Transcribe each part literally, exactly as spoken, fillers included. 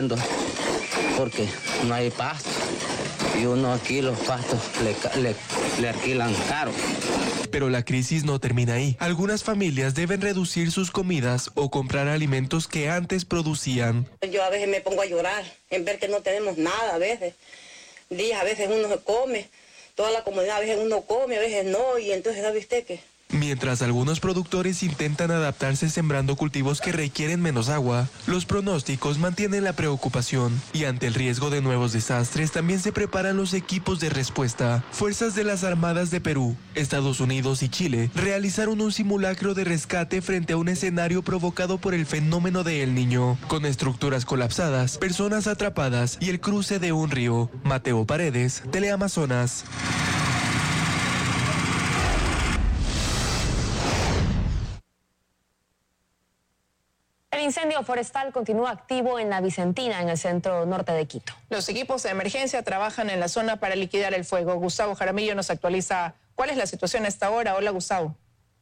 Porque no hay pasto y uno aquí los pastos le, le, le alquilan caro. Pero la crisis no termina ahí. Algunas familias deben reducir sus comidas o comprar alimentos que antes producían. Yo a veces me pongo a llorar en ver que no tenemos nada a veces. Días a veces uno se come, toda la comunidad a veces uno come, a veces no, y entonces ¿sabe usted qué? Mientras algunos productores intentan adaptarse sembrando cultivos que requieren menos agua, los pronósticos mantienen la preocupación y ante el riesgo de nuevos desastres también se preparan los equipos de respuesta. Fuerzas de las Armadas de Perú, Estados Unidos y Chile realizaron un simulacro de rescate frente a un escenario provocado por el fenómeno de El Niño, con estructuras colapsadas, personas atrapadas y el cruce de un río. Mateo Paredes, Teleamazonas. El incendio forestal continúa activo en la Vicentina, en el centro norte de Quito. Los equipos de emergencia trabajan en la zona para liquidar el fuego. Gustavo Jaramillo nos actualiza cuál es la situación a esta hora. Hola, Gustavo.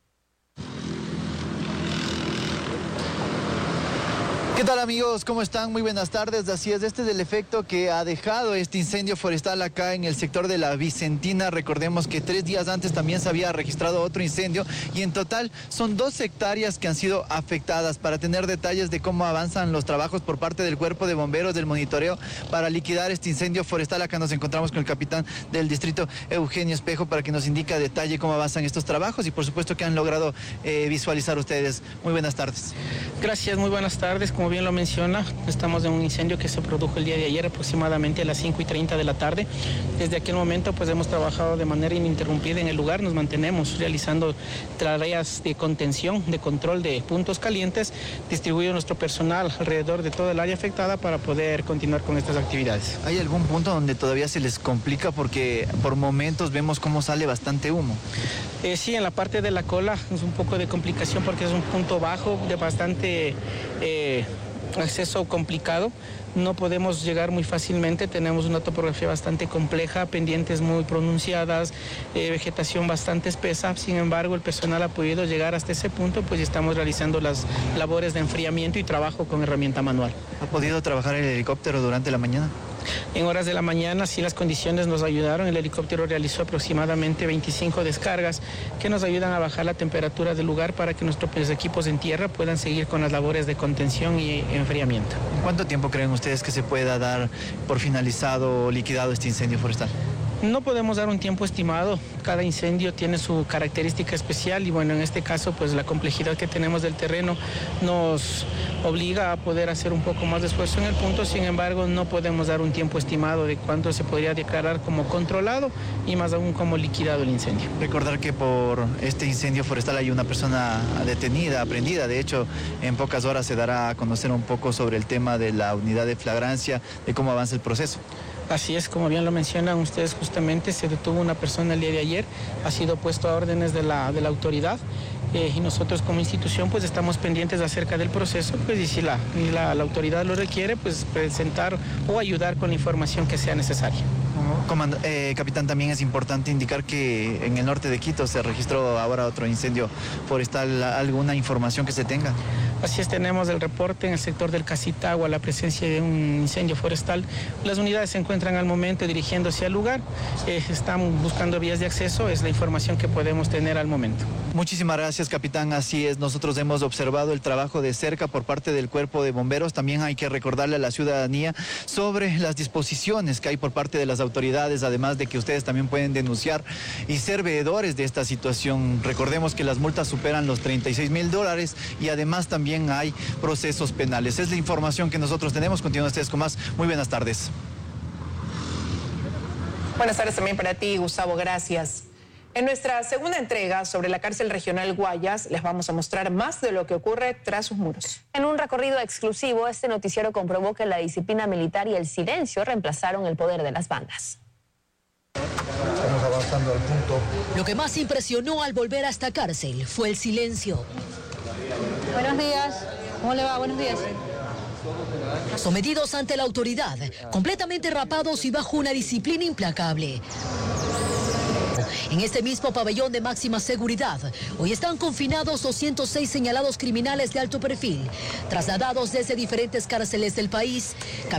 ¿Qué tal, amigos? ¿Cómo están? Muy buenas tardes. Así es, este es el efecto que ha dejado este incendio forestal acá en el sector de la Vicentina. Recordemos que tres días antes también se había registrado otro incendio y en total son dos hectáreas que han sido afectadas. Para tener detalles de cómo avanzan los trabajos por parte del Cuerpo de Bomberos del monitoreo para liquidar este incendio forestal, acá nos encontramos con el capitán del distrito, Eugenio Espejo, para que nos indique a detalle cómo avanzan estos trabajos y por supuesto que han logrado eh, visualizar ustedes. Muy buenas tardes. Gracias, muy buenas tardes. Como bien lo menciona, estamos en un incendio que se produjo el día de ayer aproximadamente a las cinco y treinta de la tarde. Desde aquel momento pues hemos trabajado de manera ininterrumpida en el lugar, nos mantenemos realizando tareas de contención, de control de puntos calientes, distribuido nuestro personal alrededor de toda el área afectada para poder continuar con estas actividades. ¿Hay algún punto donde todavía se les complica porque por momentos vemos cómo sale bastante humo? Eh, sí, en la parte de la cola es un poco de complicación porque es un punto bajo de bastante eh, acceso complicado. No podemos llegar muy fácilmente, tenemos una topografía bastante compleja, pendientes muy pronunciadas, eh, vegetación bastante espesa. Sin embargo, el personal ha podido llegar hasta ese punto, pues estamos realizando las labores de enfriamiento y trabajo con herramienta manual. ¿Ha podido trabajar el helicóptero durante la mañana? En horas de la mañana, sí, las condiciones nos ayudaron. El helicóptero realizó aproximadamente veinticinco descargas que nos ayudan a bajar la temperatura del lugar para que nuestros equipos en tierra puedan seguir con las labores de contención y enfriamiento. ¿Cuánto tiempo creen ustedes que se pueda dar por finalizado o liquidado este incendio forestal? No podemos dar un tiempo estimado, cada incendio tiene su característica especial y bueno, en este caso pues la complejidad que tenemos del terreno nos obliga a poder hacer un poco más de esfuerzo en el punto. Sin embargo, no podemos dar un tiempo estimado de cuánto se podría declarar como controlado y más aún como liquidado el incendio. Recordar que por este incendio forestal hay una persona detenida, aprehendida. De hecho, en pocas horas se dará a conocer un poco sobre el tema de la unidad de flagrancia, de cómo avanza el proceso. Así es, como bien lo mencionan ustedes, justamente se detuvo una persona el día de ayer, ha sido puesto a órdenes de la, de la autoridad eh, y nosotros como institución pues estamos pendientes acerca del proceso, pues y si la, la, la autoridad lo requiere, pues presentar o ayudar con la información que sea necesaria. Comand eh, capitán, también es importante indicar que en el norte de Quito se registró ahora otro incendio forestal. ¿Alguna información que se tenga? Así es, tenemos el reporte en el sector del Casitagua, la presencia de un incendio forestal. Las unidades se encuentran al momento dirigiéndose al lugar, eh, están buscando vías de acceso, es la información que podemos tener al momento. Muchísimas gracias, capitán. Así es, nosotros hemos observado el trabajo de cerca por parte del Cuerpo de Bomberos. También hay que recordarle a la ciudadanía sobre las disposiciones que hay por parte de las autoridades, además de que ustedes también pueden denunciar y ser veedores de esta situación. Recordemos que las multas superan los treinta y seis mil dólares y además también hay procesos penales. Es la información que nosotros tenemos. Continúen ustedes con más. Muy buenas tardes. Buenas tardes también para ti, Gustavo. Gracias. En nuestra segunda entrega sobre la cárcel regional Guayas, les vamos a mostrar más de lo que ocurre tras sus muros. En un recorrido exclusivo, este noticiero comprobó que la disciplina militar y el silencio reemplazaron el poder de las bandas. Estamos avanzando al punto. Lo que más impresionó al volver a esta cárcel fue el silencio. Buenos días. ¿Cómo le va? Buenos días. Sometidos ante la autoridad, completamente rapados y bajo una disciplina implacable. En este mismo pabellón de máxima seguridad, hoy están confinados doscientos seis señalados criminales de alto perfil, trasladados desde diferentes cárceles del país.